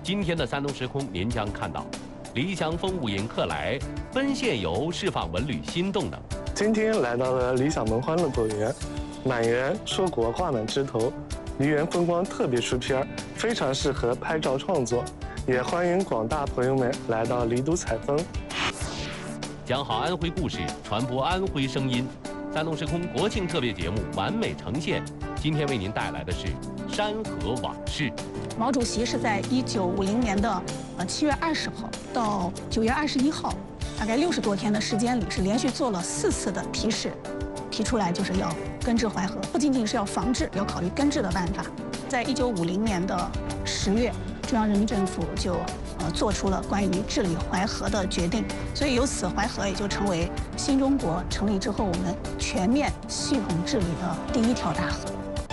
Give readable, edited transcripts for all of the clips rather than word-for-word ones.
今天的山东时空，您将看到理想风物迎客来，奔现游释放文旅新动能。 今天来到了理想门欢乐果园，满园硕果挂满枝头，梨园风光特别出片，非常适合拍照创作。也欢迎广大朋友们来到离都采风。 讲好安徽故事，传播安徽声音。山东时空国庆特别节目完美呈现。今天为您带来的是山河往事。 毛主席是在1950年的7月20号到9月21号，大概60多天的时间里，是连续做了4次的批示，提出来就是要根治淮河，不仅仅是要防治，要考虑根治的办法。在1950年的10月，中央人民政府就做出了关于治理淮河的决定，所以由此淮河也就成为新中国成立之后我们全面系统治理的第一条大河。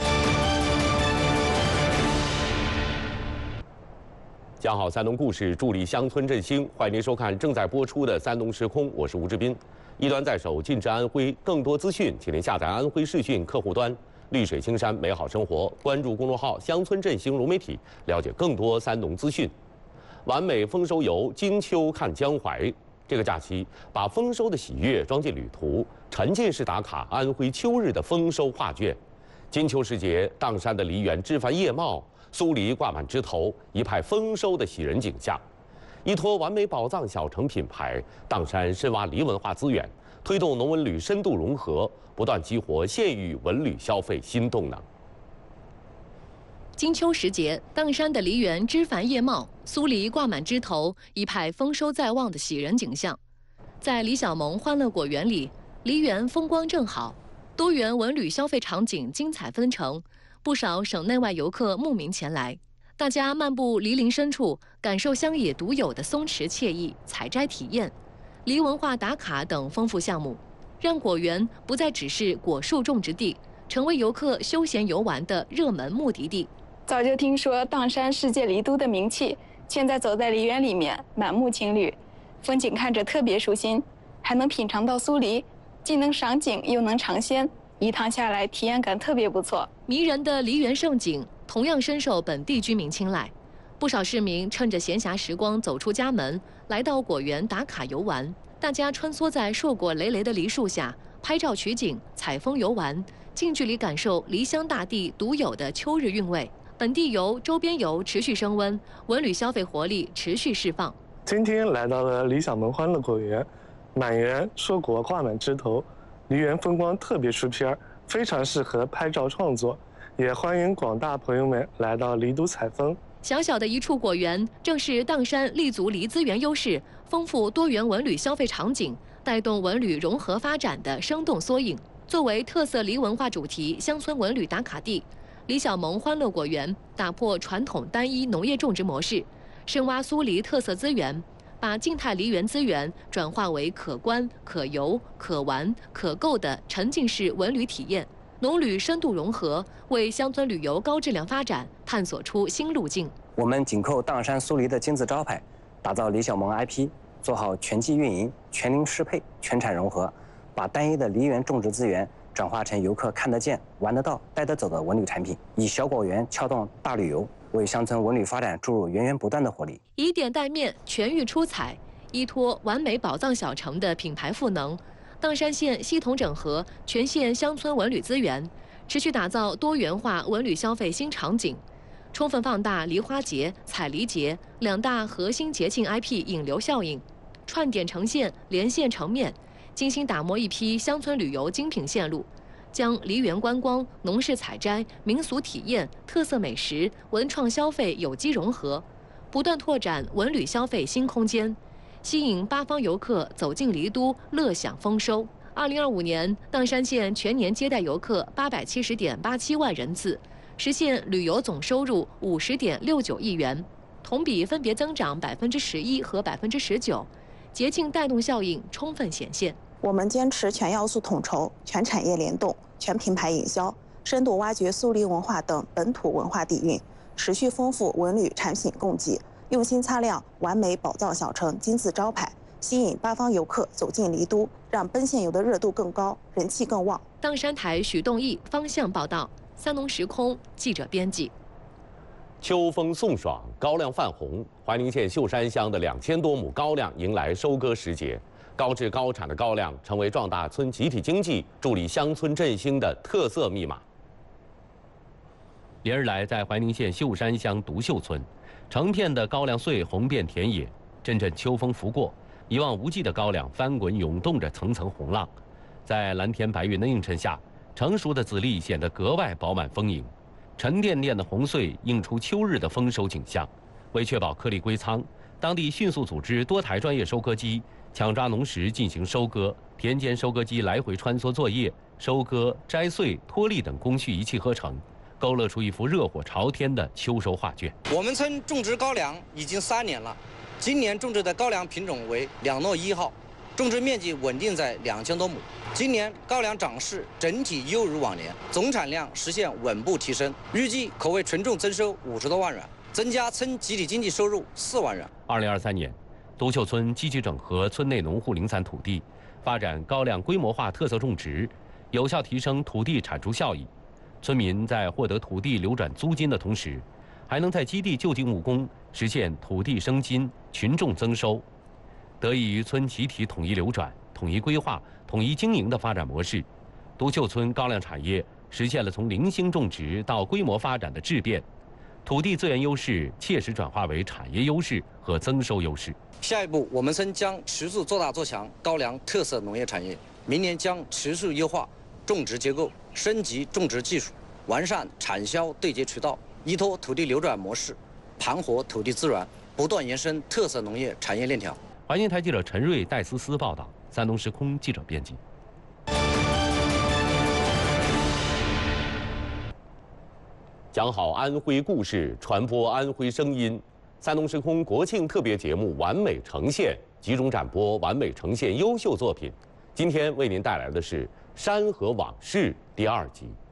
讲好山东故事，助力乡村振兴，欢迎您收看正在播出的《山东时空》，我是吴志斌。一端在手，尽致安徽。更多资讯，请您下载安徽视讯客户端。绿水青山，美好生活。关注公众号“乡村振兴融媒体”，了解更多山东资讯。完美丰收游，金秋看江淮。这个假期，把丰收的喜悦装进旅途，沉浸式打卡安徽秋日的丰收画卷。金秋时节，砀山的梨园枝繁叶茂，苏梨挂满枝头，一派丰收的喜人景象。依托完美宝藏小城品牌，砀山深挖梨文化资源，推动农文旅深度融合，不断激活县域文旅消费新动能。 金秋时节，砀山的梨园枝繁叶茂，苏梨挂满枝头，一派丰收在望的喜人景象。在李小萌欢乐果园里，梨园风光正好，多元文旅消费场景精彩纷呈，不少省内外游客慕名前来。大家漫步梨林深处，感受乡野独有的松弛惬意，采摘体验、梨文化打卡等丰富项目，让果园不再只是果树种植地，成为游客休闲游玩的热门目的地。 早就听说砀山世界梨都的名气，现在走在梨园里面，满目青绿，风景看着特别舒心，还能品尝到苏梨，既能赏景又能尝鲜，一趟下来体验感特别不错。 迷人的梨园盛景同样深受本地居民青睐，不少市民趁着闲暇时光走出家门，来到果园打卡游玩。大家穿梭在硕果累累的梨树下，拍照取景、采风游玩，近距离感受梨乡大地独有的秋日韵味。本地游、周边游持续升温，文旅消费活力持续释放。 今天来到了理想门欢乐果园，满园硕果挂满枝头，梨园风光特别出片，非常适合拍照创作。也欢迎广大朋友们来到离都采风。 小小的一处果园，正是砀山立足梨资源优势，丰富多元文旅消费场景，带动文旅融合发展的生动缩影。作为特色梨文化主题乡村文旅打卡地，李小萌欢乐果园打破传统单一农业种植模式，深挖苏梨特色资源，把静态梨园资源转化为可观、可游、可玩、可购的沉浸式文旅体验。农旅深度融合，为乡村旅游高质量发展探索出新路径。 我们紧扣砀山苏梨的金字招牌，打造李小萌 IP， 做好全季运营、全龄适配、全产融合，把单一的梨园种植资源转化成游客看得见、玩得到、带得走的文旅产品，以小果园撬动大旅游，为乡村文旅发展注入源源不断的活力。 以点带面，全域出彩，依托完美宝藏小城的品牌赋能，砀山县系统整合全县乡村文旅资源，持续打造多元化文旅消费新场景，充分放大梨花节、采梨节两大核心节庆 IP 引流效应，串点成线，连线成面，精心打磨一批乡村旅游精品线路，将梨园观光、农事采摘、民俗体验、特色美食、文创消费有机融合，不断拓展文旅消费新空间，吸引八方游客走进梨都，乐享丰收。2025年，砀山县全年接待游客870.87万人次，实现旅游总收入50.69亿元，同比分别增长11%和19%，节庆带动效应充分显现。 我们坚持全要素统筹、全产业联动、全品牌营销，深度挖掘苏梨文化等本土文化底蕴，持续丰富文旅产品供给，用心擦亮完美宝藏小城金字招牌，吸引八方游客走进梨都，让奔现游的热度更高，人气更旺。 砀山台许栋义方向报道，山东时空记者编辑。 秋风送爽，高粱泛红。怀宁县秀山乡的2000多亩高粱迎来收割时节，高质高产的高粱成为壮大村集体经济、助力乡村振兴的特色密码。连日来，在怀宁县秀山乡独秀村，成片的高粱穗红遍田野，阵阵秋风拂过，一望无际的高粱翻滚涌动着层层红浪，在蓝天白云的映衬下，成熟的籽粒显得格外饱满丰盈。沉甸甸的红穗映出秋日的丰收景象。为确保颗粒归仓，当地迅速组织多台专业收割机抢抓农时进行收割，田间收割机来回穿梭作业，收割、摘穗、脱粒等工序一气呵成，勾勒出一幅热火朝天的秋收画卷。 我们村种植高粱已经3年了，今年种植的高粱品种为2糯1号，种植面积稳定在2000多亩。今年高粱长势整体优于往年，总产量实现稳步提升，预计可为群众增收50多万元，增加村集体经济收入4万元。 2023年，独秀村积极整合村内农户零散土地，发展高粱规模化特色种植，有效提升土地产出效益。村民在获得土地流转租金的同时，还能在基地就近务工，实现土地生金、群众增收。得益于村集体统一流转、统一规划、统一经营的发展模式，独秀村高粱产业实现了从零星种植到规模发展的质变，土地资源优势切实转化为产业优势和增收优势。 下一步，我们村将持续做大做强高粱特色农业产业，明年将持续优化种植结构，升级种植技术，完善产销对接渠道，依托土地流转模式，盘活土地资源，不断延伸特色农业产业链条。 怀宁台记者陈瑞、戴思思报道，山东时空记者编辑。讲好安徽故事，传播安徽声音。山东时空国庆特别节目《完美呈现》集中展播完美呈现优秀作品。今天为您带来的是《山河往事》第2集。